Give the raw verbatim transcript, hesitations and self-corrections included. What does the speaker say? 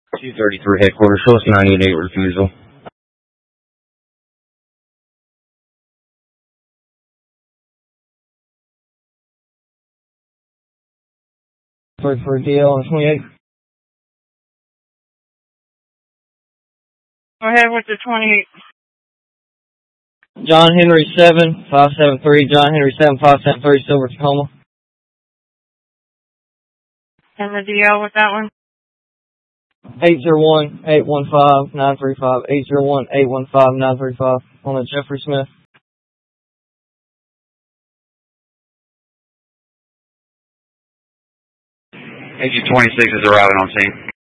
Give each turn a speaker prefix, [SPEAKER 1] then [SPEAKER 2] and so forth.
[SPEAKER 1] two thirty-three headquarters, show us nine eight eight refusal. For, for D L on twenty-eight.
[SPEAKER 2] Go ahead with the twenty-eight.
[SPEAKER 1] John Henry seven five seven three, John Henry seven five seven three, Silver Tacoma.
[SPEAKER 2] And the D L with that one?
[SPEAKER 1] eight zero one, eight one five, nine three five, eight zero one, eight one five, nine three five on the Jeffrey Smith.
[SPEAKER 3] Agent twenty-six is arriving on scene.